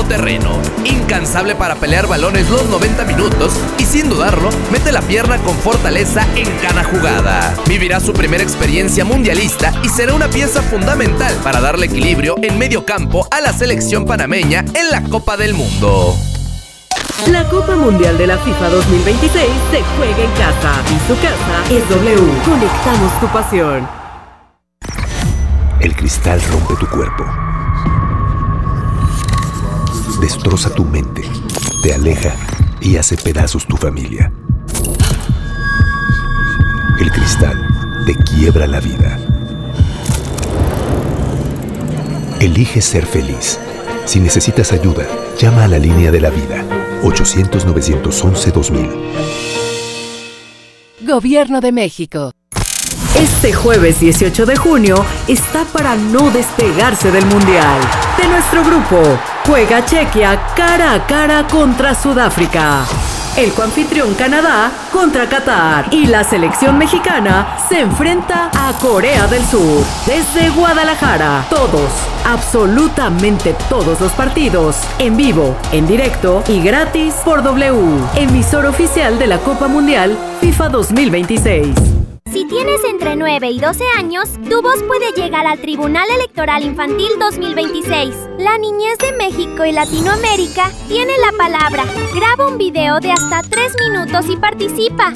todoterreno, incansable para pelear balones los 90 minutos y sin dudarlo, mete la pierna con fortaleza en cada jugada. Vivirá su primera experiencia mundialista y será una pieza fundamental para darle equilibrio en medio campo a la selección panameña en la Copa del Mundo. La Copa Mundial de la FIFA 2026 se juega en casa y su casa es W. Conectamos tu pasión. El cristal rompe tu cuerpo, destroza tu mente, te aleja y hace pedazos tu familia. El cristal te quiebra la vida. Elige ser feliz. Si necesitas ayuda, llama a la línea de la vida. 800-911-2000. Gobierno de México. Este jueves 18 de junio está para no despegarse del Mundial. De nuestro grupo, juega Chequia cara a cara contra Sudáfrica. El coanfitrión Canadá contra Qatar. Y la selección mexicana se enfrenta a Corea del Sur. Desde Guadalajara, todos, absolutamente todos los partidos, en vivo, en directo y gratis por W, emisor oficial de la Copa Mundial FIFA 2026. Si tienes entre 9 y 12 años, tu voz puede llegar al Tribunal Electoral Infantil 2026. La niñez de México y Latinoamérica tiene la palabra. Graba un video de hasta 3 minutos y participa.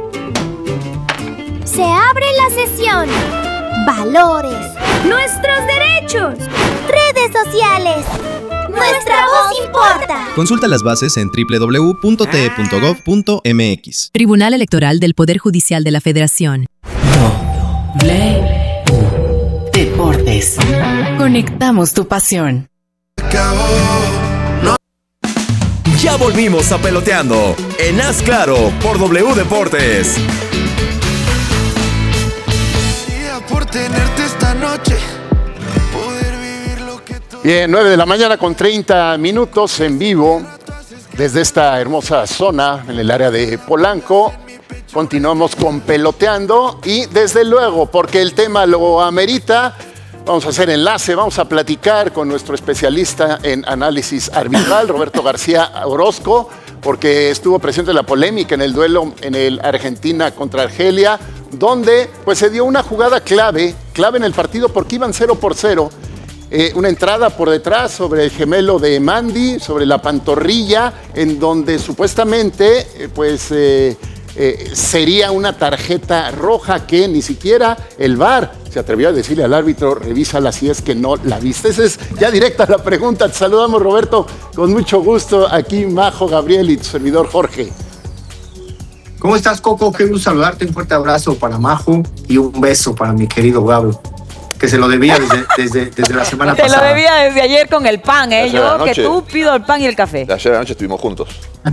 Se abre la sesión. Valores. Nuestros derechos. Redes sociales. Nuestra voz importa. Consulta las bases en www.te.gov.mx. Tribunal Electoral del Poder Judicial de la Federación. Deportes. Conectamos tu pasión. Ya volvimos a Peloteando en Haz Claro por W Deportes. Por tenerte esta noche. Bien, 9 de la mañana con 30 minutos en vivo desde esta hermosa zona en el área de Polanco. Continuamos con Peloteando y desde luego, porque el tema lo amerita, vamos a hacer enlace, vamos a platicar con nuestro especialista en análisis arbitral, Roberto García Orozco, porque estuvo presente en la polémica en el duelo en el Argentina contra Argelia, donde pues se dio una jugada clave en el partido porque iban 0-0. Una entrada por detrás sobre el gemelo de Mandy, sobre la pantorrilla, en donde supuestamente sería una tarjeta roja que ni siquiera el VAR se atrevió a decirle al árbitro, revísala si es que no la viste. Esa es ya directa la pregunta. Te saludamos, Roberto, con mucho gusto. Aquí Majo, Gabriel y tu servidor Jorge. ¿Cómo estás, Coco? Qué gusto saludarte. Un fuerte abrazo para Majo y un beso para mi querido Gabo, que se lo debía desde la semana pasada. Te lo debía desde ayer con el pan, Yo que tú pido el pan y el café. Ayer anoche estuvimos juntos.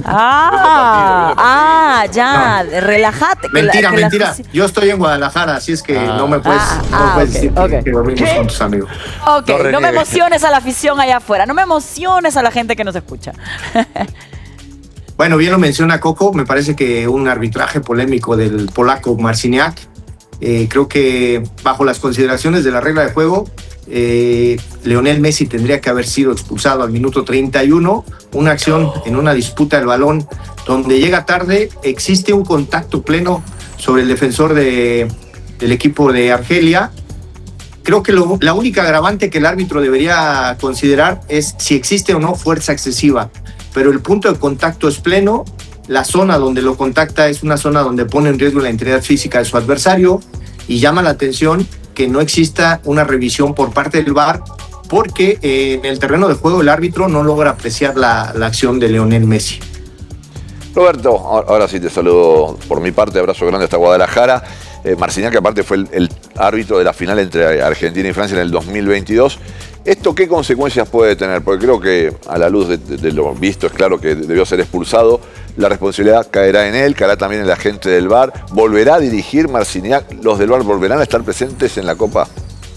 Ya, relájate. Mentira. Yo estoy en Guadalajara, así es que no me puedes decir que dormimos juntos, amigo. Ok, no me emociones a la afición allá afuera, no me emociones a la gente que nos escucha. Bueno, bien lo menciona Coco, me parece que un arbitraje polémico del polaco Marciniak. Creo que bajo las consideraciones de la regla de juego, Lionel Messi tendría que haber sido expulsado al minuto 31. Una acción en una disputa del balón donde llega tarde, existe un contacto pleno sobre el defensor del equipo de Argelia. Creo que la única agravante que el árbitro debería considerar es si existe o no fuerza excesiva, pero el punto de contacto es pleno. La zona donde lo contacta es una zona donde pone en riesgo la integridad física de su adversario y llama la atención que no exista una revisión por parte del VAR porque en el terreno de juego el árbitro no logra apreciar la acción de Lionel Messi. Roberto, ahora sí te saludo por mi parte, abrazo grande hasta Guadalajara. Marciniak, que aparte fue el árbitro de la final entre Argentina y Francia en el 2022. ¿Esto qué consecuencias puede tener? Porque creo que a la luz de lo visto es claro que debió ser expulsado. La responsabilidad caerá en él, caerá también en la gente del VAR. ¿Volverá a dirigir Marciniak? ¿Los del VAR volverán a estar presentes en la Copa?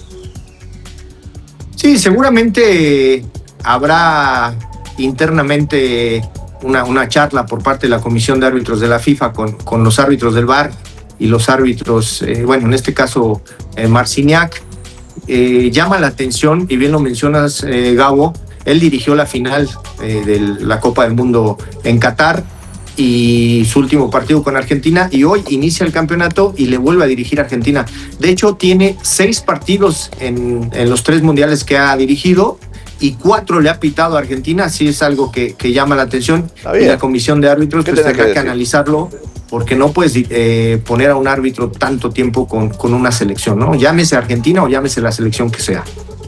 Sí, seguramente habrá internamente una charla por parte de la Comisión de Árbitros de la FIFA con los árbitros del VAR y los árbitros, en este caso Marciniak. Llama la atención, y bien lo mencionas, Gabo, Él dirigió la final de la Copa del Mundo en Qatar y su último partido con Argentina, y hoy inicia el campeonato y le vuelve a dirigir a Argentina. De hecho, tiene 6 partidos en los 3 mundiales que ha dirigido y 4 le ha pitado a Argentina. Sí, es algo que llama la atención, y la comisión de árbitros pues tendrá que analizarlo, porque no puedes poner a un árbitro tanto tiempo con una selección, ¿no? Llámese Argentina o llámese la selección que sea.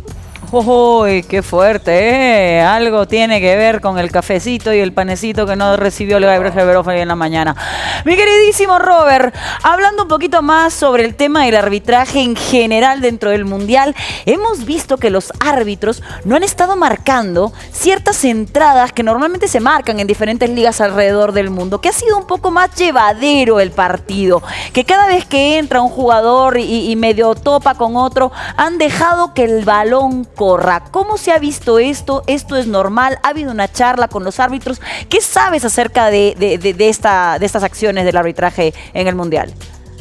¡Uy, qué fuerte! Algo tiene que ver con el cafecito y el panecito que no recibió el Gabriel en la mañana. Mi queridísimo Robert, hablando un poquito más sobre el tema del arbitraje en general dentro del Mundial, hemos visto que los árbitros no han estado marcando ciertas entradas que normalmente se marcan en diferentes ligas alrededor del mundo, que ha sido un poco más llevadero el partido, que cada vez que entra un jugador y medio topa con otro, han dejado que el balón corra. ¿Cómo se ha visto esto? ¿Esto es normal? ¿Ha habido una charla con los árbitros? ¿Qué sabes acerca de estas acciones del arbitraje en el Mundial?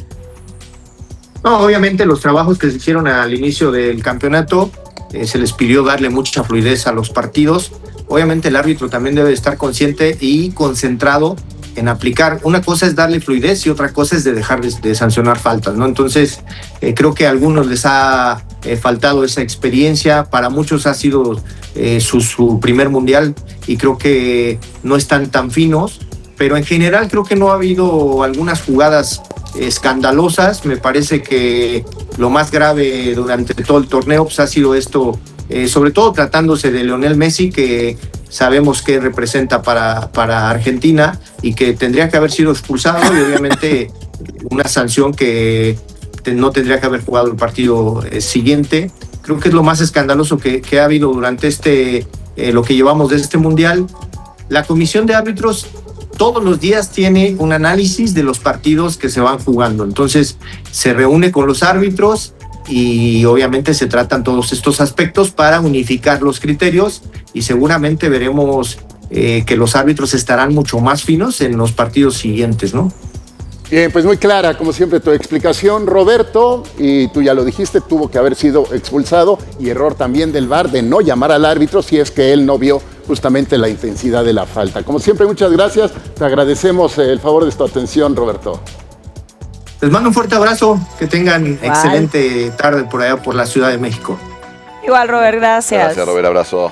No, obviamente los trabajos que se hicieron al inicio del campeonato, se les pidió darle mucha fluidez a los partidos. Obviamente el árbitro también debe estar consciente y concentrado en aplicar. Una cosa es darle fluidez y otra cosa es de dejar de sancionar faltas, ¿no? Entonces, creo que a algunos les ha faltado esa experiencia. Para muchos ha sido su primer mundial y creo que no están tan finos, pero en general creo que no ha habido algunas jugadas escandalosas. Me parece que lo más grave durante todo el torneo pues, ha sido esto, sobre todo tratándose de Lionel Messi, que sabemos que representa para Argentina y que tendría que haber sido expulsado, y obviamente una sanción que no tendría que haber jugado el partido siguiente. Creo que es lo más escandaloso que ha habido durante lo que llevamos de este Mundial. La comisión de árbitros todos los días tiene un análisis de los partidos que se van jugando. Entonces se reúne con los árbitros y obviamente se tratan todos estos aspectos para unificar los criterios, y seguramente veremos que los árbitros estarán mucho más finos en los partidos siguientes, ¿no? Bien, pues muy clara, como siempre, tu explicación, Roberto, y tú ya lo dijiste, tuvo que haber sido expulsado, y error también del VAR de no llamar al árbitro si es que él no vio justamente la intensidad de la falta. Como siempre, muchas gracias, te agradecemos el favor de tu atención, Roberto. Les mando un fuerte abrazo, que tengan excelente tarde por allá por la Ciudad de México. Igual, Robert, gracias. Gracias, Robert, abrazo.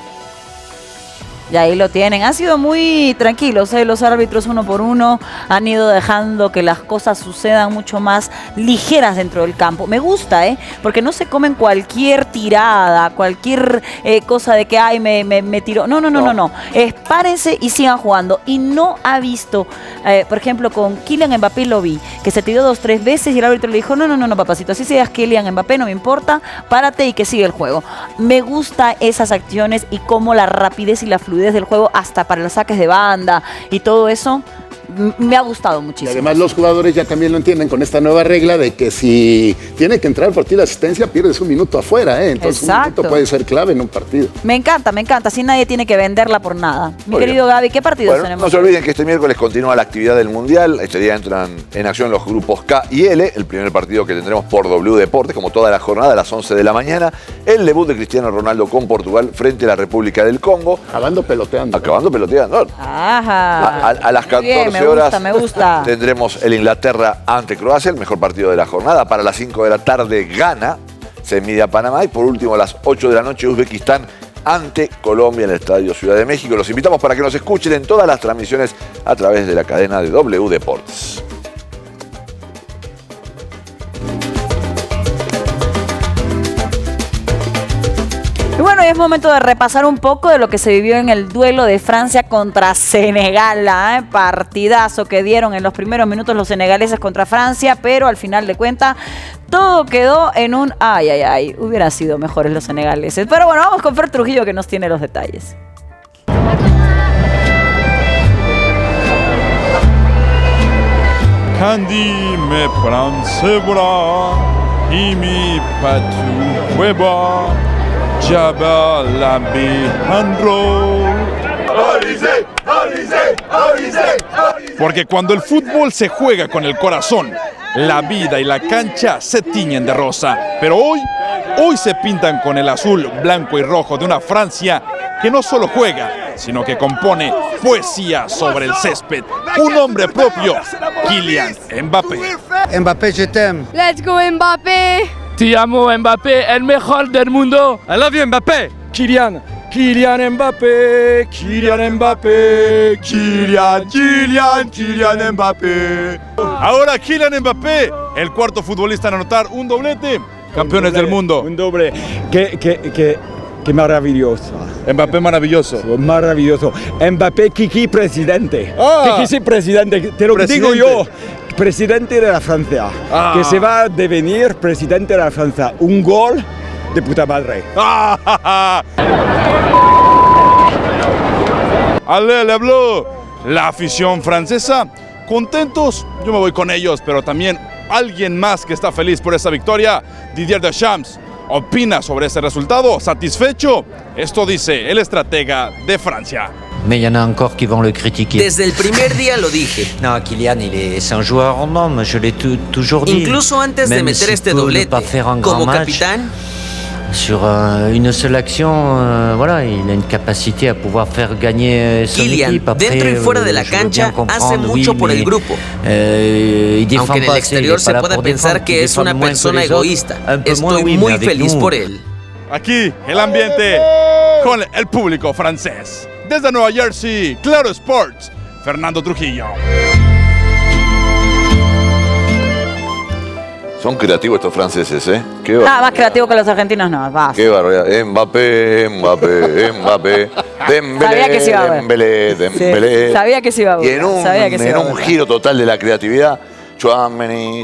Y ahí lo tienen. Han sido muy tranquilos, los árbitros uno por uno. Han ido dejando que las cosas sucedan mucho más ligeras dentro del campo. Me gusta, porque no se comen cualquier tirada, cualquier cosa de que, ay, me tiró. No. Párense y sigan jugando. Y no ha visto, por ejemplo, con Kylian Mbappé lo vi, que se tiró 2-3 veces y el árbitro le dijo, no, papacito, así seas Kylian Mbappé, no me importa, párate y que siga el juego. Me gusta esas acciones y cómo la rapidez y la fluidez del juego, hasta para los saques de banda y todo eso, me ha gustado muchísimo. Y además los jugadores ya también lo entienden con esta nueva regla de que si tiene que entrar por ti la asistencia, pierdes un minuto afuera, entonces un minuto puede ser clave en un partido. Me encanta, así nadie tiene que venderla por nada. Mi querido Gaby, ¿qué partidos tenemos? No se olviden que este miércoles continúa la actividad del Mundial. Este día entran en acción los grupos K y L, el primer partido que tendremos por W Deportes, como toda la jornada, a las 11 de la mañana, el debut de Cristiano Ronaldo con Portugal frente a la República del Congo. Acabando peloteando. Ajá. A las 14 horas me gusta. Tendremos el Inglaterra ante Croacia, el mejor partido de la jornada. Para las 5 de la tarde, Ghana se mide a Panamá. Y por último, a las 8 de la noche, Uzbekistán ante Colombia en el Estadio Ciudad de México. Los invitamos para que nos escuchen en todas las transmisiones a través de la cadena de W Deportes. Y bueno, es momento de repasar un poco de lo que se vivió en el duelo de Francia contra Senegal. Partidazo que dieron en los primeros minutos los senegaleses contra Francia, pero al final de cuentas todo quedó en un ay. Hubieran sido mejores los senegaleses. Pero bueno, vamos con Fer Trujillo, que nos tiene los detalles. Candy me pransebra, imi patu hueva. Porque cuando el fútbol se juega con el corazón, la vida y la cancha se tiñen de rosa. Pero hoy se pintan con el azul, blanco y rojo de una Francia que no solo juega, sino que compone poesía sobre el césped. Un hombre propio, Kylian Mbappé. Mbappé, je t'aime. Let's go Mbappé. Te amo Mbappé, el mejor del mundo. I love you Mbappé. Kylian Mbappé, Kylian Mbappé, Kylian Mbappé. Ahora Kylian Mbappé, el cuarto futbolista en anotar un doblete. Campeones del mundo. Un doble. Qué maravilloso. Mbappé maravilloso. Maravilloso. Mbappé, Kiki presidente. Ah. Kiki presidente. Te lo digo yo. Presidente de la Francia. Ah. Que se va a devenir presidente de la Francia. Un gol de puta madre. Allez, le bleu. La afición francesa, contentos, yo me voy con ellos, pero también alguien más que está feliz por esa victoria, Didier Deschamps. ¿Opina sobre ese resultado? ¿Satisfecho? Esto dice el estratega de Francia. Mais il y en a encore qui vont le critiquer. Desde el primer día lo dije. No, Kylian, c'est un joueur en homme, je l'ai toujours dit. Incluso antes de meter este doblete, como capitán, sur une seule action, voilà, il a une capacité à pouvoir faire gagner son équipe. Après, dentro y fuera de la cancha, hace mucho por el grupo. Aunque en el exterior se puede pensar que es una persona egoísta. Estoy muy feliz por él. Aquí, el ambiente con el público francés. Desde Nueva Jersey, Claro Sports, Fernando Trujillo. Son creativos estos franceses, ¿eh? Más creativo que los argentinos no, vas. Qué barbaridad. Mbappé. Dembélé, sabía que se iba a ver. Dembélé. Sí, sabía que se iba a ver. Y en un giro total de la creatividad, Chouameni.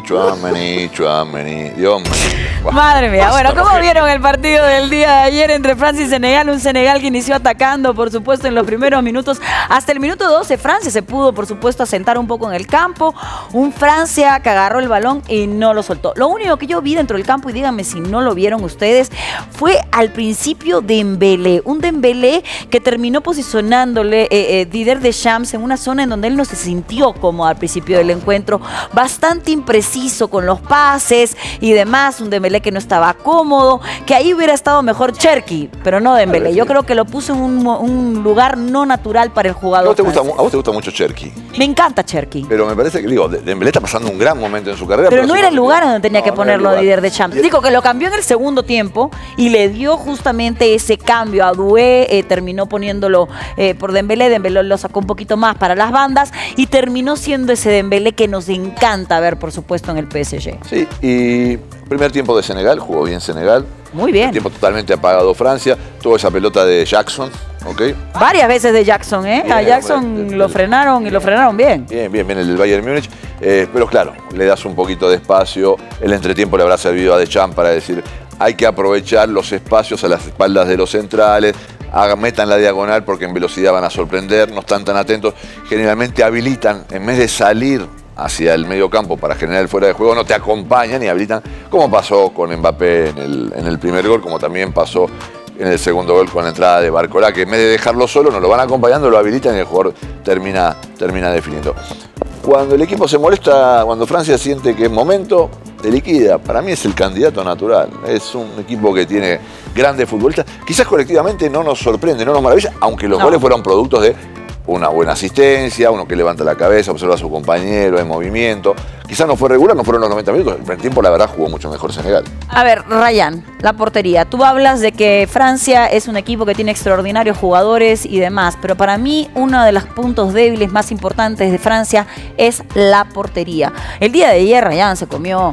Dios mío. Madre mía. Bueno, ¿cómo vieron el partido del día de ayer entre Francia y Senegal? Un Senegal que inició atacando, por supuesto, en los primeros minutos. Hasta el minuto 12, Francia se pudo, por supuesto, asentar un poco en el campo. Un Francia que agarró el balón y no lo soltó. Lo único que yo vi dentro del campo, y díganme si no lo vieron ustedes, fue al principio Dembélé. Un Dembélé que terminó posicionándole Didier Deschamps en una zona en donde él no se sintió cómodo al principio del encuentro. Bastante impreciso con los pases y demás. Un Dembélé que no estaba cómodo, que ahí hubiera estado mejor Cherki, pero no Dembélé. Yo creo que lo puso en un lugar no natural para el jugador. ¿A vos te gusta mucho Cherki? Me encanta Cherki. Pero me parece que, Dembélé está pasando un gran momento en su carrera. Pero no era el lugar donde tenía que ponerlo Didier Deschamps. Digo que lo cambió en el segundo tiempo y le dio justamente ese cambio a Doué, terminó poniéndolo por Dembélé. Dembélé lo sacó un poquito más para las bandas y terminó siendo ese Dembélé que nos encanta ver, por supuesto, en el PSG. Sí, y primer tiempo de Senegal, jugó bien Senegal. Muy bien. Tiempo totalmente apagado Francia. Tuvo esa pelota de Jackson, ¿ok? Varias veces de Jackson, ¿eh? Bien, a Jackson lo frenaron y lo frenaron bien. Bien, el del Bayern Múnich. Pero claro, le das un poquito de espacio. El entretiempo le habrá servido a Deschamps para decir, hay que aprovechar los espacios a las espaldas de los centrales. Metan la diagonal porque en velocidad van a sorprender, no están tan atentos. Generalmente habilitan, en vez de salir hacia el medio campo para generar el fuera de juego, no te acompañan y habilitan, como pasó con Mbappé en el primer gol, como también pasó en el segundo gol con la entrada de Barcola, que en vez de dejarlo solo, nos lo van acompañando, lo habilitan y el jugador termina definiendo. Cuando el equipo se molesta, cuando Francia siente que es momento, te liquida. Para mí es el candidato natural. Es un equipo que tiene grandes futbolistas. Quizás colectivamente no nos sorprende, no nos maravilla, aunque los goles fueron productos de una buena asistencia, uno que levanta la cabeza, observa a su compañero en movimiento. Quizás no fue regular, no fueron los 90 minutos. El primer tiempo, la verdad, jugó mucho mejor Senegal. A ver, Ryan, la portería. Tú hablas de que Francia es un equipo que tiene extraordinarios jugadores y demás, pero para mí uno de los puntos débiles más importantes de Francia es la portería. El día de ayer, Ryan se comió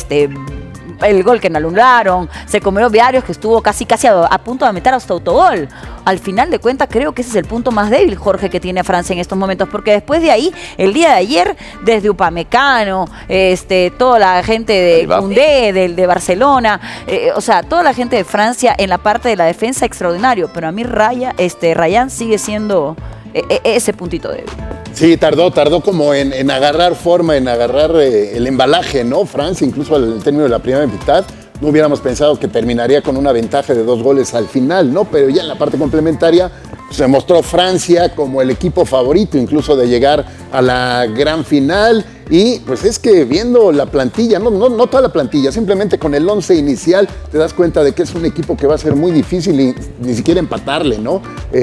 el gol que anularon, se comió Viarios que estuvo casi a punto de meter hasta autogol. Al final de cuentas creo que ese es el punto más débil, Jorge, que tiene Francia en estos momentos, porque después de ahí, el día de ayer, desde Upamecano, toda la gente de Koundé, de Barcelona, o sea, toda la gente de Francia en la parte de la defensa extraordinario, pero a mí Ryan sigue siendo ese puntito débil. Sí, tardó como en agarrar forma, en agarrar el embalaje, ¿no? Francia, incluso al término de la primera mitad, no hubiéramos pensado que terminaría con una ventaja de 2 goles al final, ¿no? Pero ya en la parte complementaria se mostró Francia como el equipo favorito, incluso de llegar a la gran final. Y pues es que viendo la plantilla, no toda la plantilla, simplemente con el 11 inicial te das cuenta de que es un equipo que va a ser muy difícil y ni siquiera empatarle, ¿no?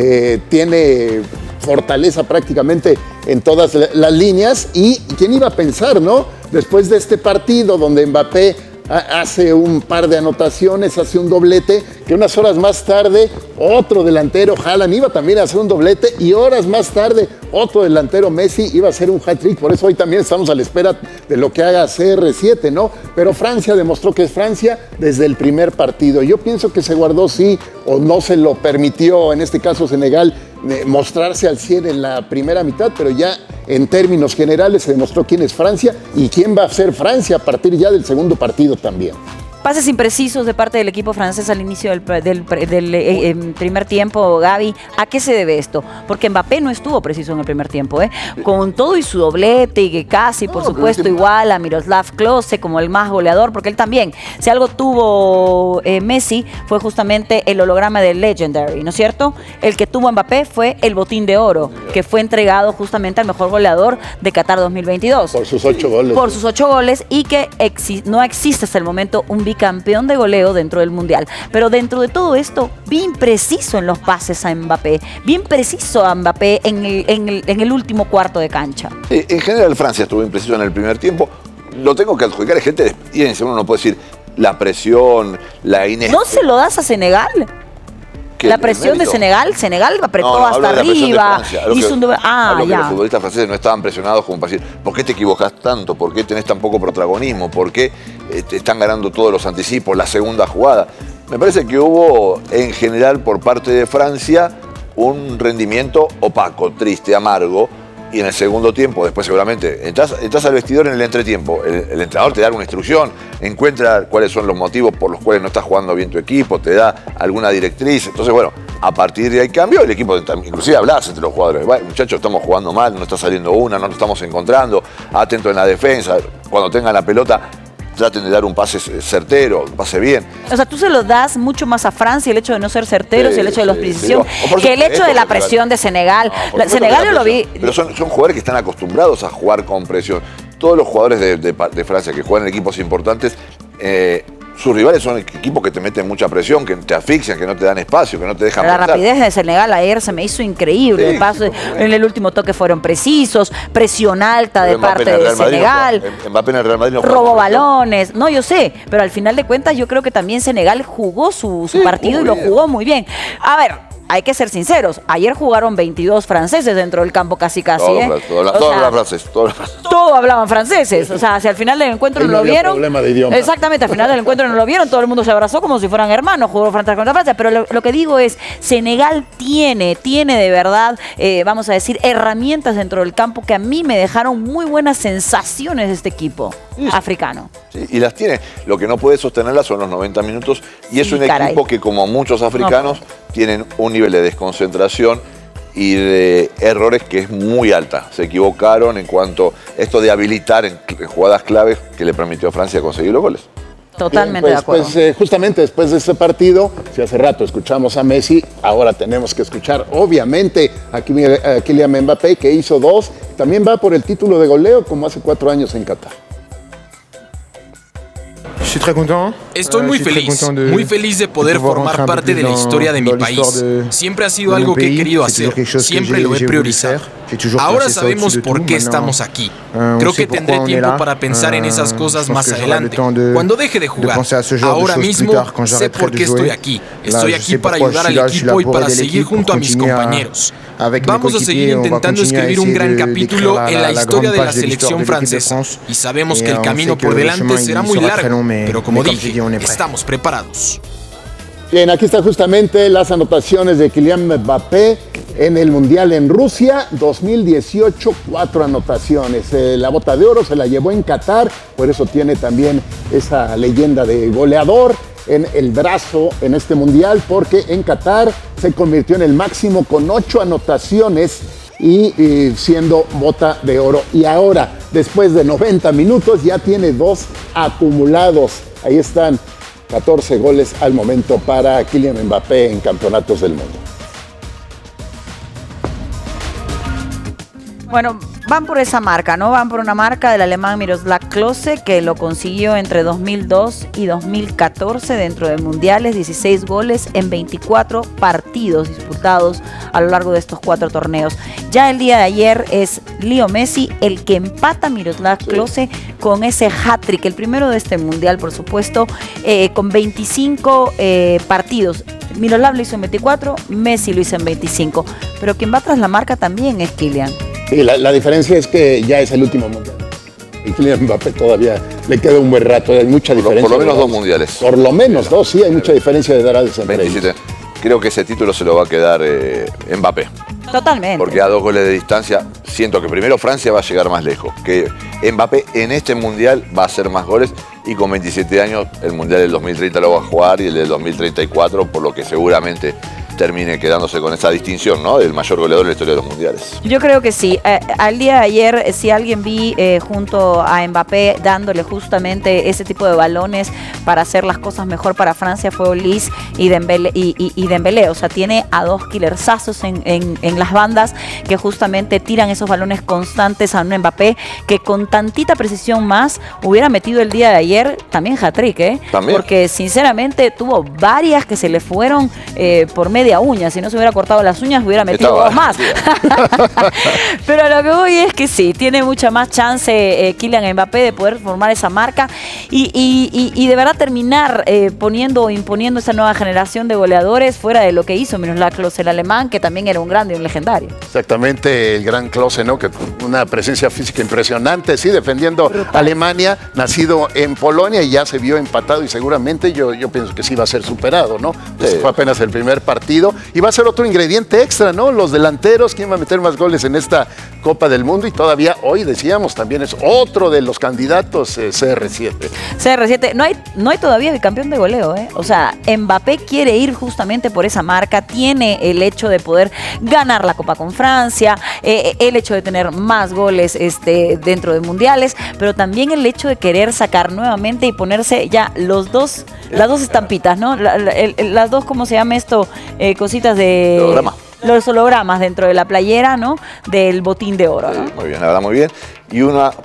Tiene fortaleza prácticamente en todas las líneas. Y quién iba a pensar, ¿no? Después de este partido donde Mbappé hace un par de anotaciones, hace un doblete, que unas horas más tarde otro delantero, Haaland, iba también a hacer un doblete, y horas más tarde otro delantero, Messi, iba a hacer un hat-trick. Por eso hoy también estamos a la espera de lo que haga CR7, ¿no? Pero Francia demostró que es Francia desde el primer partido. Yo pienso que se guardó, sí, o no se lo permitió, en este caso Senegal, mostrarse al 100 en la primera mitad, pero ya en términos generales se demostró quién es Francia y quién va a ser Francia a partir ya del segundo partido también. Pases imprecisos de parte del equipo francés al inicio del primer tiempo, Gaby. ¿A qué se debe esto? Porque Mbappé no estuvo preciso en el primer tiempo, ¿eh? Con todo y su doblete y que casi, por supuesto, igual a Miroslav Klose como el más goleador, porque él también, si algo tuvo Messi, fue justamente el holograma del Legendary, ¿no es cierto? El que tuvo Mbappé fue el botín de oro, que fue entregado justamente al mejor goleador de Qatar 2022. Por sus 8 goles. Por sus 8 goles, y que no existe hasta el momento un campeón de goleo dentro del Mundial. Pero dentro de todo esto, bien preciso en los pases a Mbappé, bien preciso a Mbappé en el último cuarto de cancha. En general Francia estuvo impreciso en el primer tiempo. Lo tengo que adjudicar a gente, y uno no puede decir la presión, la inexperiencia. ¿No se lo das a Senegal? La presión de Senegal apretó hasta arriba. Hizo un ya. Los futbolistas franceses no estaban presionados como para decir, ¿por qué te equivocás tanto? ¿Por qué tenés tan poco protagonismo? ¿Por qué te están ganando todos los anticipos, la segunda jugada? Me parece que hubo, en general, por parte de Francia, un rendimiento opaco, triste, amargo. Y en el segundo tiempo, después seguramente, entras al vestidor en el entretiempo, el entrenador te da alguna instrucción, encuentra cuáles son los motivos por los cuales no estás jugando bien tu equipo, te da alguna directriz. Entonces, bueno, a partir de ahí cambió el equipo, inclusive hablas entre los jugadores. Bueno, muchachos, estamos jugando mal, no está saliendo una, no nos estamos encontrando, atento en la defensa, cuando tengan la pelota, traten de dar un pase certero, un pase bien. O sea, tú se lo das mucho más a Francia, el hecho de no ser certeros y el hecho de la precisión, que el hecho de la presión de Senegal. Senegal yo lo vi. Pero son jugadores que están acostumbrados a jugar con presión. Todos los jugadores de Francia que juegan en equipos importantes, sus rivales son equipos que te meten mucha presión, que te asfixian, que no te dan espacio, que no te dejan La rapidez de Senegal ayer se me hizo increíble. El paso en el último toque fueron precisos, presión alta de parte de Senegal. Mbappé en el Real Madrid no robó balones. No, yo sé, pero al final de cuentas yo creo que también Senegal jugó su partido y lo jugó muy bien. A ver, hay que ser sinceros, ayer jugaron 22 franceses dentro del campo casi. Todos hablaban francés. Todos hablaban franceses. O sea, si al final del encuentro no lo vieron. Problema de idioma. Exactamente, al final del encuentro no lo vieron, todo el mundo se abrazó como si fueran hermanos, jugó Francia contra Francia. Pero lo que digo es, Senegal tiene de verdad, vamos a decir, herramientas dentro del campo que a mí me dejaron muy buenas sensaciones de este equipo africano. Sí, y las tiene. Lo que no puede sostenerlas son los 90 minutos. Y es un equipo que, como muchos africanos, tienen un nivel de desconcentración y de errores que es muy alta. Se equivocaron en cuanto a esto de habilitar en jugadas claves que le permitió a Francia conseguir los goles. Totalmente bien, de acuerdo. Justamente después de este partido, si hace rato escuchamos a Messi, ahora tenemos que escuchar obviamente a Kylian Mbappé, que hizo 2. También va por el título de goleo como hace 4 años en Qatar. Estoy muy feliz de poder formar parte de la historia de mi país. Siempre ha sido algo que he querido hacer, siempre lo he priorizado. Ahora sabemos por qué estamos aquí. Creo que tendré tiempo para pensar en esas cosas más adelante, cuando deje de jugar. Ahora mismo sé por qué estoy aquí. Estoy aquí para ayudar al equipo y para seguir junto a mis compañeros. Vamos a seguir intentando escribir un gran capítulo en la historia de la selección francesa. Y sabemos que el camino por delante será muy largo, pero como dije, estamos preparados. Bien, aquí están justamente las anotaciones de Kylian Mbappé en el Mundial en Rusia 2018, 4 anotaciones. La bota de oro se la llevó en Qatar, por eso tiene también esa leyenda de goleador en el brazo en este Mundial, porque en Qatar se convirtió en el máximo con 8 anotaciones y siendo bota de oro. Y ahora, después de 90 minutos, ya tiene 2 acumulados. Ahí están, 14 goles al momento para Kylian Mbappé en campeonatos del mundo. Bueno, van por esa marca, ¿no? Van por una marca del alemán Miroslav Klose, que lo consiguió entre 2002 y 2014 dentro de mundiales, 16 goles en 24 partidos disputados a lo largo de estos 4 torneos. Ya el día de ayer es Leo Messi el que empata a Miroslav Klose con ese hat-trick, el primero de este mundial, por supuesto, con 25 partidos. Miroslav lo hizo en 24, Messi lo hizo en 25, pero quien va tras la marca también es Kylian. Sí, la diferencia es que ya es el último mundial. Y Kylian Mbappé todavía le queda un buen rato, hay mucha diferencia. Por lo menos 2 mundiales. Por lo menos 2, sí, hay mucha diferencia de edades entre 27. Creo que ese título se lo va a quedar Mbappé. Totalmente. Porque a 2 goles de distancia, siento que primero Francia va a llegar más lejos. Que Mbappé en este mundial va a hacer más goles y con 27 años el mundial del 2030 lo va a jugar y el del 2034, por lo que seguramente termine quedándose con esa distinción, ¿no? Del mayor goleador en la historia de los mundiales. Yo creo que sí. Al día de ayer, si alguien vi junto a Mbappé dándole justamente ese tipo de balones para hacer las cosas mejor para Francia, fue Olise y Dembélé. O sea, tiene a 2 killersazos en las bandas que justamente tiran esos balones constantes a un Mbappé que con tantita precisión más hubiera metido el día de ayer también hat-trick, ¿eh? ¿También? Porque sinceramente tuvo varias que se le fueron por media uña. Si no se hubiera cortado las uñas, hubiera metido 2 más. Pero a lo que voy es que sí, tiene mucha más chance Kylian Mbappé de poder formar esa marca y de verdad terminar imponiendo esa nueva generación de goleadores fuera de lo que hizo Miroslav Klose, el alemán, que también era un grande y un legendario. Exactamente, el gran Klose, ¿no? Que una presencia física impresionante, sí, defendiendo a Alemania, nacido en Polonia y ya se vio empatado y seguramente yo pienso que sí va a ser superado, ¿no? Sí. Fue apenas el primer partido y va a ser otro ingrediente extra, ¿no? Los delanteros, ¿quién va a meter más goles en esta Copa del Mundo? Y todavía hoy decíamos, también es otro de los candidatos, CR7. CR7, no hay todavía bicampeón de goleo, ¿eh? O sea, Mbappé quiere ir justamente por esa marca, tiene el hecho de poder ganar la Copa con Francia, el hecho de tener más goles dentro de mundiales, pero también el hecho de querer sacar nuevamente y ponerse ya las dos estampitas, ¿no? Las dos, ¿cómo se llama esto? Cositas de... Holograma. Los hologramas dentro de la playera, ¿no? Del botín de oro, ¿no? Muy bien, la verdad, muy bien. Y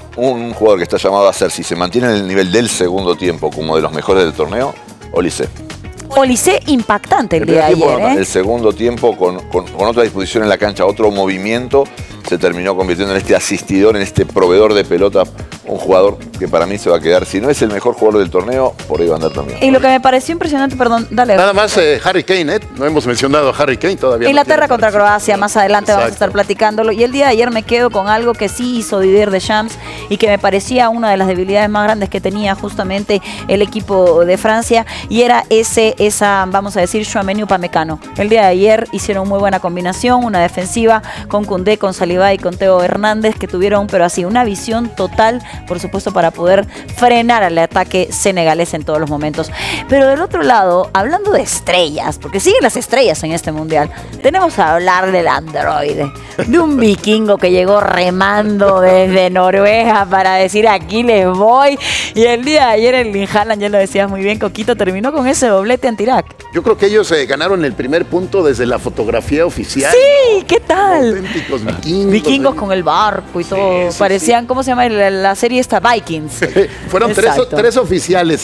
un jugador que está llamado a ser, si se mantiene en el nivel del segundo tiempo como de los mejores del torneo, Olise. Olise impactante el día de ayer, ¿eh? El segundo tiempo con otra disposición en la cancha, otro movimiento, se terminó convirtiendo en este asistidor, en este proveedor de pelota, un jugador que para mí se va a quedar, si no es el mejor jugador del torneo, por ahí va a andar también. Y lo que me pareció impresionante, perdón, dale. Nada más Harry Kane, no hemos mencionado a Harry Kane todavía. Inglaterra contra Croacia, más adelante vamos a estar platicándolo. Y el día de ayer me quedo con algo que sí hizo Didier Deschamps y que me parecía una de las debilidades más grandes que tenía justamente el equipo de Francia, y era esa, vamos a decir, Tchouaméni Upamecano. El día de ayer hicieron muy buena combinación, una defensiva con Koundé, con Saliba y con Theo Hernández, que tuvieron, pero así, una visión total, por supuesto, para poder frenar al ataque senegalés en todos los momentos. Pero del otro lado, hablando de estrellas, porque siguen las estrellas en este mundial, tenemos que hablar del androide, de un vikingo que llegó remando desde Noruega para decir aquí les voy, y el día de ayer el Haaland, ya lo decías muy bien, Coquito, terminó con ese doblete ante Irak. Yo creo que ellos ganaron el primer punto desde la fotografía oficial. Sí, ¿qué tal? Auténticos vikingos. Vikingos con el barco y todo. Sí, parecían, ¿cómo se llama la serie esta? Vikings. Fueron tres oficiales,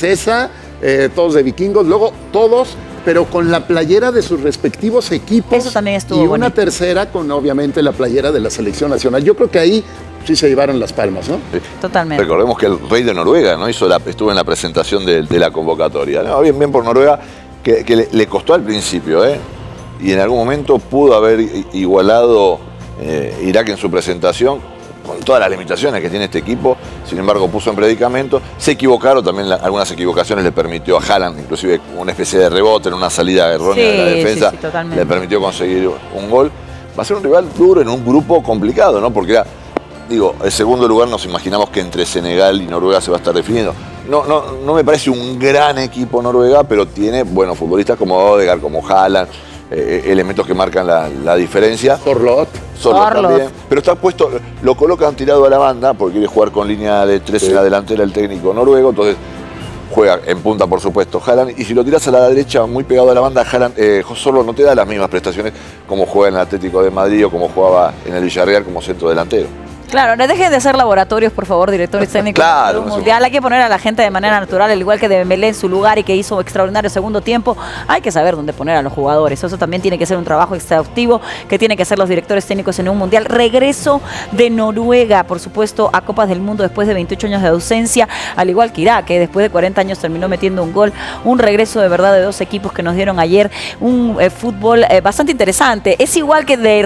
todos de vikingos, luego todos, pero con la playera de sus respectivos equipos. Eso también estuvo Y bonito. una tercera con, obviamente, la playera de la selección nacional. Yo creo que ahí sí se llevaron las palmas, ¿no? Sí. Totalmente. Recordemos que el rey de Noruega, ¿no? Estuvo en la presentación de la convocatoria. No, bien por Noruega, que le costó al principio, y en algún momento pudo haber igualado Irak en su presentación, con todas las limitaciones que tiene este equipo. Sin embargo, puso en predicamento. Se equivocaron, también algunas equivocaciones le permitió a Haaland, inclusive una especie de rebote en una salida errónea de la defensa, le permitió conseguir un gol. Va a ser un rival duro en un grupo complicado, ¿no? Porque el segundo lugar nos imaginamos que entre Senegal y Noruega se va a estar definiendo. No me parece un gran equipo Noruega, pero tiene buenos futbolistas como Odegaard, como Haaland, elementos que marcan la diferencia. Sorloth también. Pero está puesto, lo colocan tirado a la banda porque quiere jugar con línea de 3 en la delantera el técnico noruego, entonces juega en punta, por supuesto, Haaland, y si lo tiras a la derecha muy pegado a la banda, Sorloth no te da las mismas prestaciones como juega en el Atlético de Madrid o como jugaba en el Villarreal como centro delantero. Claro, no dejen de hacer laboratorios, por favor, directores técnicos claro, del mundial. Hay que poner a la gente de manera natural, al igual que Dembélé en su lugar y que hizo extraordinario segundo tiempo. Hay que saber dónde poner a los jugadores. Eso también tiene que ser un trabajo exhaustivo que tienen que hacer los directores técnicos en un mundial. Regreso de Noruega, por supuesto, a Copas del Mundo después de 28 años de ausencia, al igual que Irak, que después de 40 años terminó metiendo un gol. Un regreso de verdad de dos equipos que nos dieron ayer un fútbol bastante interesante. Es igual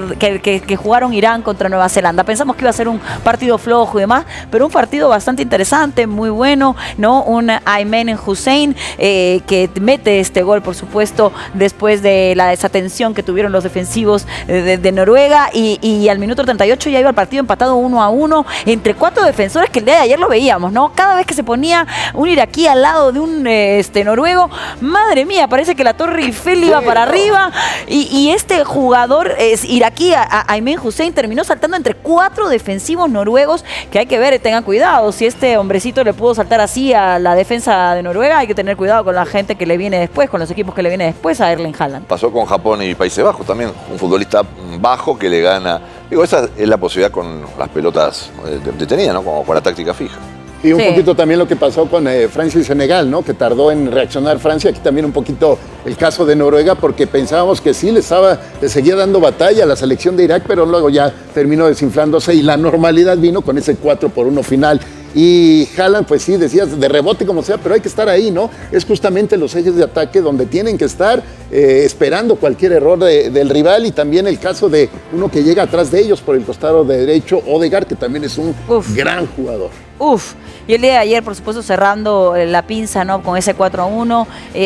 que jugaron Irán contra Nueva Zelanda. Pensamos que iba a ser un partido flojo y demás, pero un partido bastante interesante, muy bueno, ¿no? Un Aymen Hussein que mete este gol, por supuesto, después de la desatención que tuvieron los defensivos de Noruega y al minuto 38 ya iba el partido empatado 1-1 entre 4 defensores que el día de ayer lo veíamos, ¿no? Cada vez que se ponía un iraquí al lado de un noruego, madre mía, parece que la Torre Eiffel iba para arriba y este jugador iraquí, Aymen Hussein, terminó saltando entre 4 defensivos noruegos que hay que ver, tengan cuidado. Si este hombrecito le pudo saltar así a la defensa de Noruega, hay que tener cuidado con la gente que le viene después, con los equipos que le viene después a Erling Haaland. Pasó con Japón y Países Bajos también, un futbolista bajo que le gana. Digo, esa es la posibilidad con las pelotas detenidas, ¿no? Como con la táctica fija. Y un poquito también lo que pasó con Francia y Senegal, ¿no? Que tardó en reaccionar Francia. Aquí también un poquito el caso de Noruega, porque pensábamos que sí le seguía dando batalla a la selección de Irak, pero luego ya terminó desinflándose y la normalidad vino con ese 4-1 final. Y Haaland, pues sí, decías, de rebote como sea, pero hay que estar ahí, ¿no? Es justamente los ejes de ataque donde tienen que estar esperando cualquier error del rival, y también el caso de uno que llega atrás de ellos por el costado de derecho, Odegaard, que también es un gran jugador. Y el día de ayer, por supuesto, cerrando la pinza, ¿no? Con ese 4-1,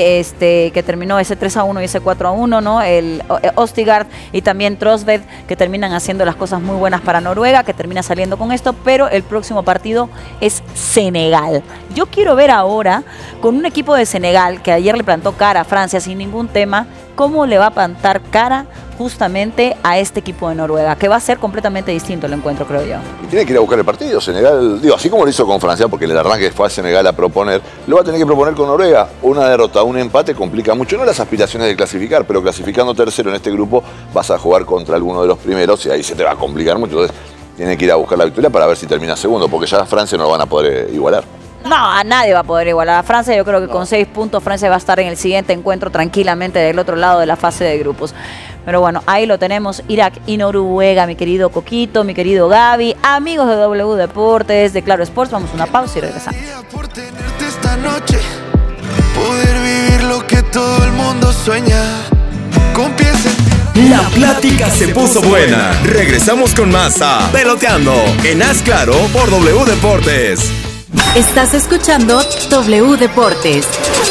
que terminó ese 3-1 y ese 4-1, ¿no? El Østigard y también Trossard, que terminan haciendo las cosas muy buenas para Noruega, que termina saliendo con esto, pero el próximo partido es Senegal. Yo quiero ver ahora, con un equipo de Senegal, que ayer le plantó cara a Francia sin ningún tema, cómo le va a plantar cara justamente a este equipo de Noruega, que va a ser completamente distinto el encuentro, creo yo. Y tiene que ir a buscar el partido. Senegal, digo, así como lo hizo con Francia, porque el arranque fue a Senegal a proponer, lo va a tener que proponer con Noruega. Una derrota, un empate complica mucho, no las aspiraciones de clasificar, pero clasificando tercero en este grupo vas a jugar contra alguno de los primeros y ahí se te va a complicar mucho. Entonces tiene que ir a buscar la victoria para ver si termina segundo, porque ya a Francia no lo van a poder igualar. No, a nadie va a poder igualar a Francia. Yo creo que con 6 puntos Francia va a estar en el siguiente encuentro tranquilamente del otro lado de la fase de grupos. Pero bueno, ahí lo tenemos, Irak y Noruega, mi querido Coquito, mi querido Gaby, amigos de W Deportes, de Claro Sports. Vamos a una pausa y regresamos. Por tenerte esta noche, poder vivir lo que todo el mundo sueña, con pies en... La plática se puso buena. Regresamos con más a Peloteando en Haz Claro por W Deportes. Estás escuchando W Deportes.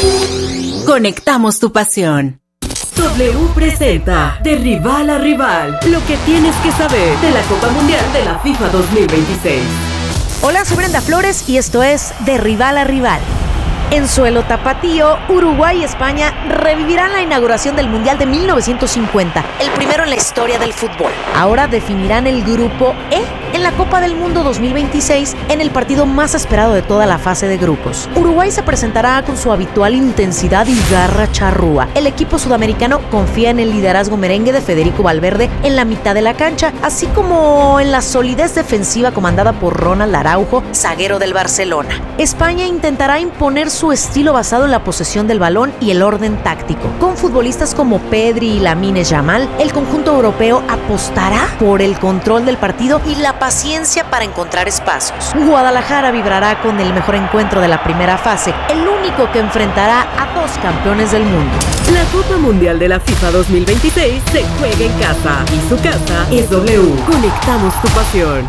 Conectamos tu pasión. W presenta De Rival a Rival, lo que tienes que saber de la Copa Mundial de la FIFA 2026. Hola, soy Brenda Flores y esto es De Rival a Rival. En suelo tapatío, Uruguay y España revivirán la inauguración del Mundial de 1950, el primero en la historia del fútbol. Ahora definirán el grupo E en la Copa del Mundo 2026 en el partido más esperado de toda la fase de grupos. Uruguay se presentará con su habitual intensidad y garra charrúa. El equipo sudamericano confía en el liderazgo merengue de Federico Valverde en la mitad de la cancha, así como en la solidez defensiva comandada por Ronald Araujo, zaguero del Barcelona. España intentará imponer su estilo basado en la posesión del balón y el orden táctico. Con futbolistas como Pedri y Lamine Yamal, el conjunto europeo apostará por el control del partido y la paciencia para encontrar espacios. Guadalajara vibrará con el mejor encuentro de la primera fase, el único que enfrentará a 2 campeones del mundo. La Copa Mundial de la FIFA 2026 se juega en casa y su casa es W. Conectamos tu pasión.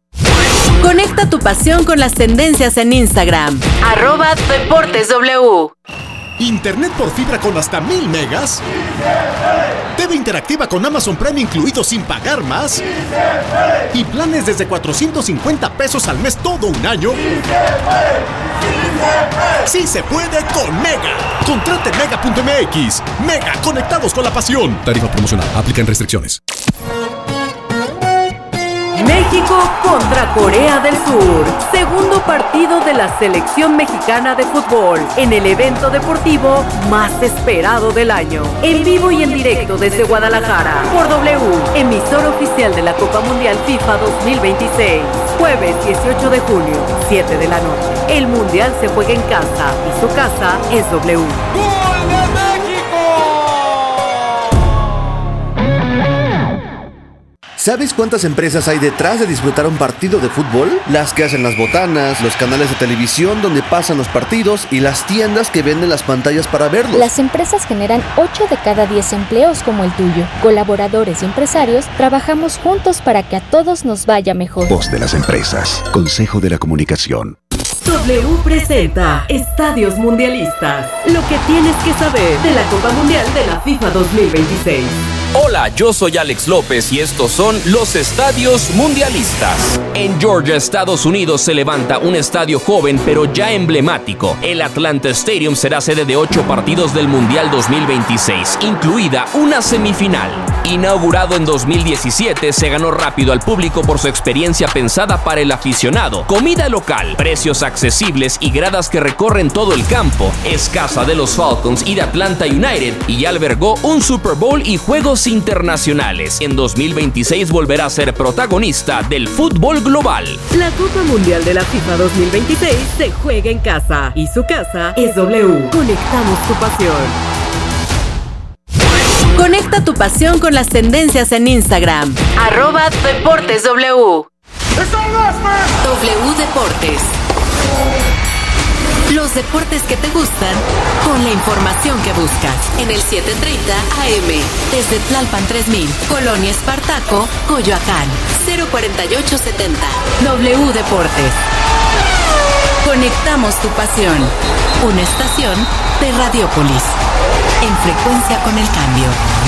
Conecta tu pasión con las tendencias en Instagram. @DeportesW. Internet por fibra con hasta 1000 megas. TV interactiva con Amazon Prime incluido sin pagar más. Y planes desde 450 pesos al mes todo un año. Sí se puede con Mega. Contrate Mega.mx. Mega, conectados con la pasión. Tarifa promocional. Aplican restricciones. México México contra Corea del Sur. Segundo partido de la selección mexicana de fútbol en el evento deportivo más esperado del año. En vivo y en directo desde Guadalajara por W, emisor oficial de la Copa Mundial FIFA 2026. Jueves 18 de junio, 7 de la noche. El Mundial se juega en casa y su casa es W. ¿Sabes cuántas empresas hay detrás de disfrutar un partido de fútbol? Las que hacen las botanas, los canales de televisión donde pasan los partidos y las tiendas que venden las pantallas para verlos. Las empresas generan 8 de cada 10 empleos como el tuyo. Colaboradores y empresarios trabajamos juntos para que a todos nos vaya mejor. Voz de las empresas. Consejo de la Comunicación. W presenta Estadios Mundialistas. Lo que tienes que saber de la Copa Mundial de la FIFA 2026. Hola, yo soy Alex López y estos son los Estadios Mundialistas. En Georgia, Estados Unidos, se levanta un estadio joven pero ya emblemático. El Atlanta Stadium será sede de 8 partidos del Mundial 2026, incluida una semifinal. Inaugurado en 2017, se ganó rápido al público por su experiencia pensada para el aficionado. Comida local, precios accesibles y gradas que recorren todo el campo. Es casa de los Falcons y de Atlanta United y ya albergó un Super Bowl y juegos internacionales. En 2026 volverá a ser protagonista del fútbol global. La Copa Mundial de la FIFA 2026 se juega en casa y su casa es W. Conectamos tu pasión. Conecta tu pasión con las tendencias en Instagram. @DeportesW. W Deportes. Los deportes que te gustan con la información que buscas. En el 7:30 AM. Desde Tlalpan 3000, Colonia Espartaco, Coyoacán. 04870. W Deportes. Conectamos tu pasión. Una estación de Radiópolis. En frecuencia con el cambio.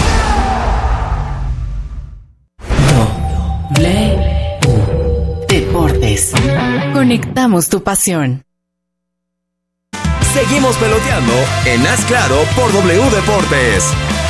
W Deportes. Conectamos tu pasión. Seguimos peloteando en Haz Claro por W Deportes.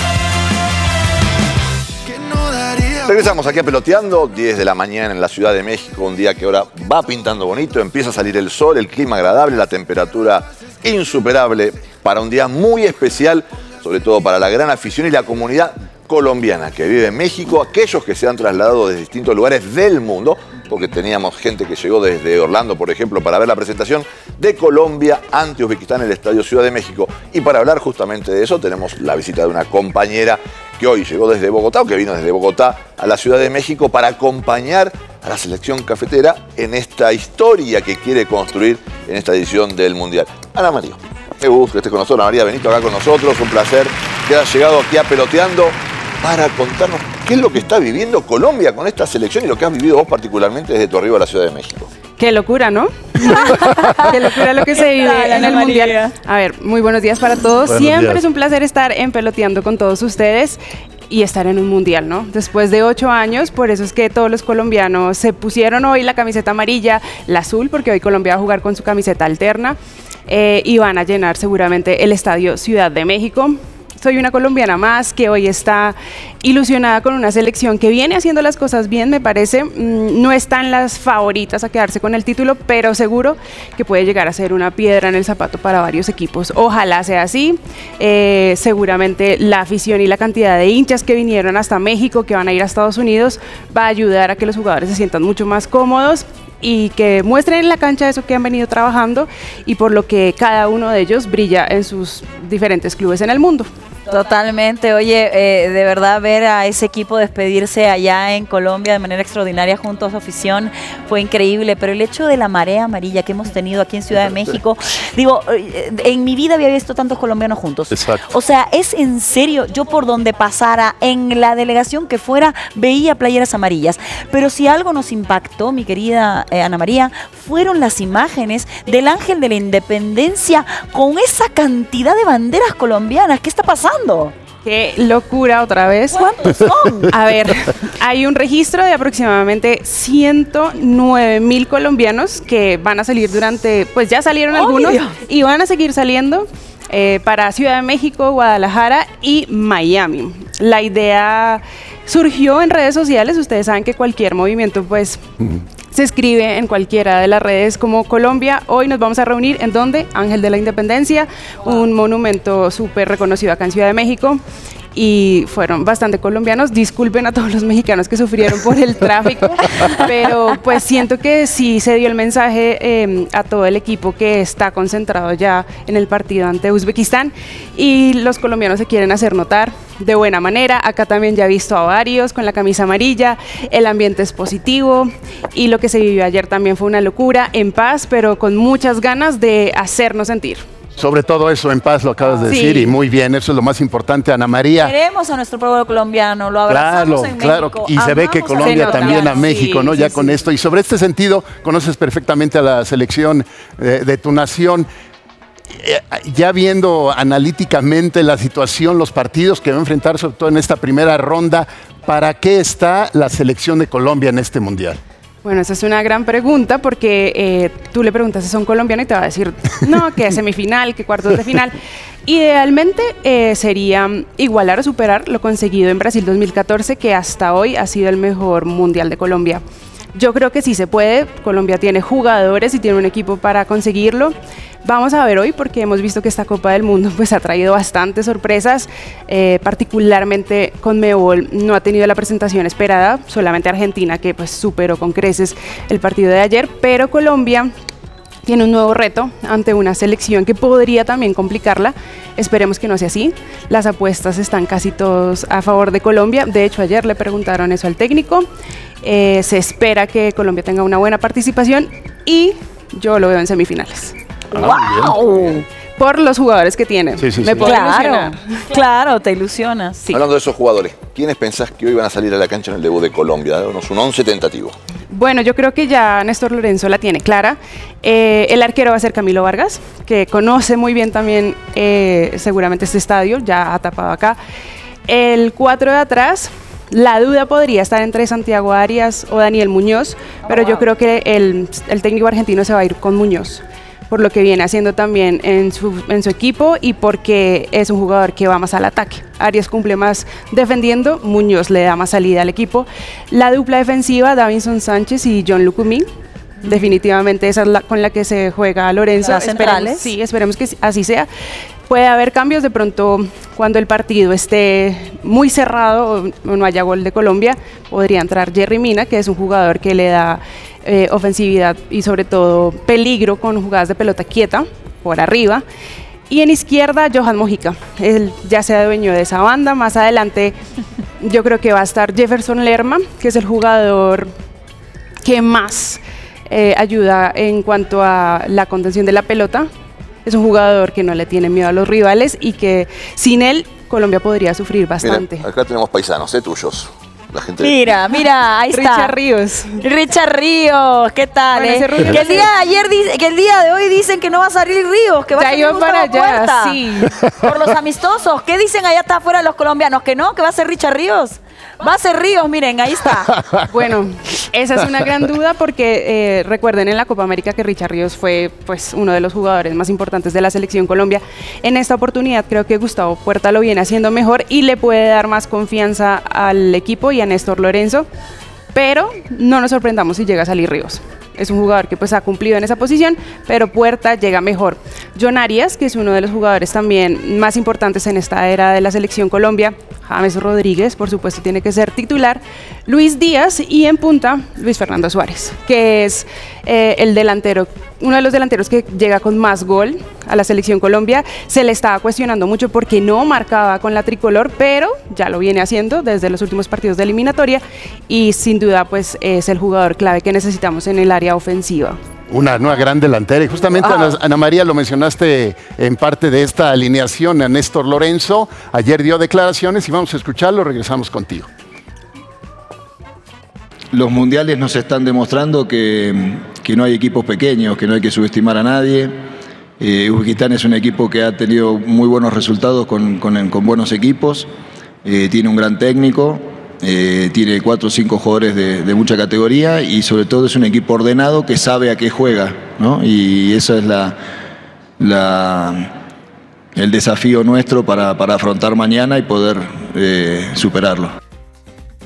Regresamos aquí a Peloteando, 10 de la mañana en la Ciudad de México, un día que ahora va pintando bonito, empieza a salir el sol, el clima agradable, la temperatura insuperable para un día muy especial, sobre todo para la gran afición y la comunidad colombiana que vive en México, aquellos que se han trasladado desde distintos lugares del mundo, porque teníamos gente que llegó desde Orlando, por ejemplo, para ver la presentación de Colombia ante Uzbekistán en el Estadio Ciudad de México. Y para hablar justamente de eso tenemos la visita de una compañera que hoy llegó desde Bogotá, o que vino desde Bogotá a la Ciudad de México para acompañar a la selección cafetera en esta historia que quiere construir en esta edición del Mundial. Ana María, qué gusto que estés con nosotros. Ana María Benito acá con nosotros, un placer que hayas llegado aquí a Peloteando para contarnos qué es lo que está viviendo Colombia con esta selección y lo que has vivido vos particularmente desde tu arribo a la Ciudad de México. Qué locura, ¿no? Qué locura lo que se vive en el Mundial. A ver, muy buenos días para todos. Siempre es un placer estar en Peloteando con todos ustedes y estar en un Mundial, ¿no? Después de 8 años, por eso es que todos los colombianos se pusieron hoy la camiseta amarilla, la azul, porque hoy Colombia va a jugar con su camiseta alterna y van a llenar seguramente el Estadio Ciudad de México. Soy una colombiana más que hoy está ilusionada con una selección que viene haciendo las cosas bien, me parece. No están las favoritas a quedarse con el título, pero seguro que puede llegar a ser una piedra en el zapato para varios equipos. Ojalá sea así. Seguramente la afición y la cantidad de hinchas que vinieron hasta México, que van a ir a Estados Unidos, va a ayudar a que los jugadores se sientan mucho más cómodos y que muestren en la cancha eso que han venido trabajando y por lo que cada uno de ellos brilla en sus diferentes clubes en el mundo. Totalmente, oye, de verdad ver a ese equipo despedirse allá en Colombia de manera extraordinaria junto a su afición fue increíble, pero el hecho de la marea amarilla que hemos tenido aquí en Ciudad de México, digo, en mi vida había visto tantos colombianos juntos. Exacto. O sea, es en serio, yo por donde pasara, en la delegación que fuera, veía playeras amarillas, pero si algo nos impactó, mi querida Ana María, fueron las imágenes del Ángel de la Independencia con esa cantidad de banderas colombianas. ¿Qué está pasando? ¡Qué locura otra vez! ¿Cuántos son? A ver, hay un registro de aproximadamente 109,000 colombianos que van a salir durante, pues ya salieron algunos y van a seguir saliendo para Ciudad de México, Guadalajara y Miami. La idea surgió en redes sociales. Ustedes saben que cualquier movimiento pues se escribe en cualquiera de las redes como Colombia. Hoy nos vamos a reunir en donde Ángel de la Independencia, un monumento súper reconocido acá en Ciudad de México. Y fueron bastante colombianos. Disculpen a todos los mexicanos que sufrieron por el tráfico, pero pues siento que sí se dio el mensaje a todo el equipo que está concentrado ya en el partido ante Uzbekistán, y los colombianos se quieren hacer notar de buena manera. Acá también ya he visto a varios con la camisa amarilla, el ambiente es positivo y lo que se vivió ayer también fue una locura, en paz, pero con muchas ganas de hacernos sentir. Sobre todo eso, en paz, lo acabas de decir, y muy bien, eso es lo más importante, Ana María. Queremos a nuestro pueblo colombiano, lo abrazamos en México. Y se ve que Colombia también a México, ¿no? Ya con esto. Y sobre este sentido, conoces perfectamente a la selección de tu nación. Ya viendo analíticamente la situación, los partidos que va a enfrentar, sobre todo en esta primera ronda, ¿para qué está la selección de Colombia en este Mundial? Bueno, esa es una gran pregunta porque tú le preguntas si son colombianos y te va a decir, no, que semifinal, que cuartos de final. Idealmente sería igualar o superar lo conseguido en Brasil 2014, que hasta hoy ha sido el mejor mundial de Colombia. Yo creo que sí se puede. Colombia tiene jugadores y tiene un equipo para conseguirlo. Vamos a ver hoy, porque hemos visto que esta Copa del Mundo pues ha traído bastantes sorpresas, particularmente Conmebol no ha tenido la presentación esperada, solamente Argentina, que pues superó con creces el partido de ayer, pero Colombia tiene un nuevo reto ante una selección que podría también complicarla. Esperemos que no sea así. Las apuestas están casi todos a favor de Colombia. De hecho, ayer le preguntaron eso al técnico. Se espera que Colombia tenga una buena participación y yo lo veo en semifinales. ¡Wow! Por los jugadores que tiene. Me puedo ilusionar. Claro, te ilusionas. Sí. Hablando de esos jugadores, ¿quiénes pensás que hoy van a salir a la cancha en el debut de Colombia? Danos un 11 tentativo. Bueno, yo creo que ya Néstor Lorenzo la tiene clara. El arquero va a ser Camilo Vargas, que conoce muy bien también seguramente este estadio, ya ha tapado acá. El 4 de atrás, la duda podría estar entre Santiago Arias o Daniel Muñoz, pero yo creo que el técnico argentino se va a ir con Muñoz, por lo que viene haciendo también en su equipo y porque es un jugador que va más al ataque. Arias cumple más defendiendo, Muñoz le da más salida al equipo. La dupla defensiva, Davinson Sánchez y John Lucumí, definitivamente esa es con la que se juega Lorenzo. Las centrales. Sí, esperemos que así sea. Puede haber cambios de pronto cuando el partido esté muy cerrado o no haya gol de Colombia. Podría entrar Jerry Mina, que es un jugador que le da ofensividad y sobre todo peligro con jugadas de pelota quieta por arriba. Y en izquierda, Johan Mojica. Él ya se adueñó de esa banda. Más adelante yo creo que va a estar Jefferson Lerma, que es el jugador que más ayuda en cuanto a la contención de la pelota. Es un jugador que no le tiene miedo a los rivales y que sin él Colombia podría sufrir bastante. Miren, acá tenemos paisanos, tuyos. La gente... Mira, ahí está. Richard Ríos. Richard Ríos, ¿qué tal? Bueno, que el día de ayer, que el día de hoy dicen que no va a salir Ríos, que va a salir para allá, sí. Por los amistosos. ¿Qué dicen allá está afuera los colombianos? ¿Que no? ¿Que va a ser Richard Ríos? Va a ser Ríos, miren, ahí está. Bueno, esa es una gran duda porque recuerden en la Copa América que Richard Ríos fue pues uno de los jugadores más importantes de la selección Colombia. En esta oportunidad creo que Gustavo Puerta lo viene haciendo mejor y le puede dar más confianza al equipo y a Néstor Lorenzo, pero no nos sorprendamos si llega a salir Ríos. Es un jugador que pues ha cumplido en esa posición, pero Puerta llega mejor. John Arias, que es uno de los jugadores también más importantes en esta era de la selección Colombia. James Rodríguez, por supuesto, tiene que ser titular. Luis Díaz y en punta, Luis Fernando Suárez, que es el delantero, uno de los delanteros que llega con más gol a la selección Colombia. Se le estaba cuestionando mucho porque no marcaba con la tricolor, pero ya lo viene haciendo desde los últimos partidos de eliminatoria y sin duda pues es el jugador clave que necesitamos en el área ofensiva. Una gran delantera y justamente Ana María lo mencionaste en parte de esta alineación a Néstor Lorenzo. Ayer dio declaraciones y vamos a escucharlo, regresamos contigo. Los mundiales nos están demostrando que no hay equipos pequeños, que no hay que subestimar a nadie. Uzbekistán es un equipo que ha tenido muy buenos resultados con buenos equipos, tiene un gran técnico. Tiene 4 o 5 jugadores de mucha categoría y sobre todo es un equipo ordenado que sabe a qué juega, ¿no? Y eso es el desafío nuestro para afrontar mañana y poder superarlo.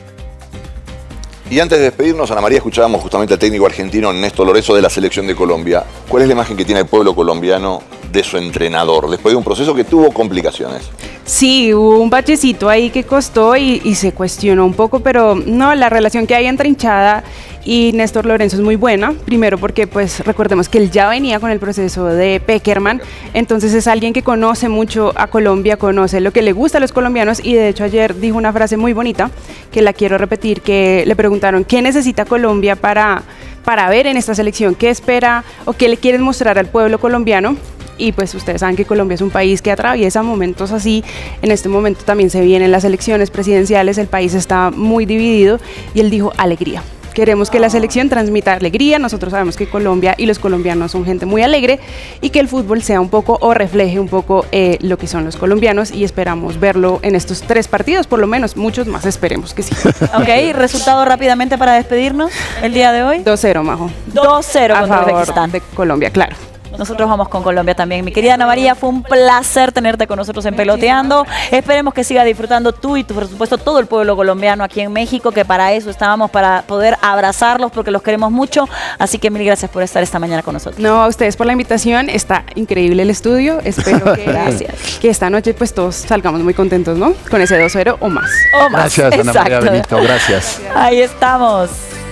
Y antes de despedirnos, Ana María, escuchábamos justamente al técnico argentino Néstor Lorenzo de la selección de Colombia. ¿Cuál es la imagen que tiene el pueblo colombiano de su entrenador después de un proceso que tuvo complicaciones? Sí, hubo un bachecito ahí que costó y se cuestionó un poco, pero no, la relación que hay entre hinchada y Néstor Lorenzo es muy buena. Primero porque pues recordemos que él ya venía con el proceso de Pekerman, entonces es alguien que conoce mucho a Colombia, conoce lo que le gusta a los colombianos, y de hecho ayer dijo una frase muy bonita que la quiero repetir, que le preguntaron qué necesita Colombia para ver en esta selección, qué espera o qué le quieren mostrar al pueblo colombiano. Y pues ustedes saben que Colombia es un país que atraviesa momentos así. En este momento también se vienen las elecciones presidenciales, el país está muy dividido, y él dijo alegría. Queremos que la selección transmita alegría. Nosotros sabemos que Colombia y los colombianos son gente muy alegre, y que el fútbol sea un poco o refleje un poco lo que son los colombianos, y esperamos verlo en estos 3 partidos, por lo menos. Muchos más esperemos que sí. Ok, resultado rápidamente para despedirnos el día de hoy. 2-0, Majo. 2-0 contra Uzbekistán. De Colombia, claro. Nosotros vamos con Colombia también. Mi querida Ana María, fue un placer tenerte con nosotros en Peloteando. Esperemos que sigas disfrutando tú y, por supuesto, todo el pueblo colombiano aquí en México, que para eso estábamos, para poder abrazarlos, porque los queremos mucho. Así que mil gracias por estar esta mañana con nosotros. No, a ustedes por la invitación. Está increíble el estudio. Espero que esta noche pues todos salgamos muy contentos, ¿no? Con ese 2-0 o más. O más. Gracias, Ana María Benito. Gracias. Ahí estamos.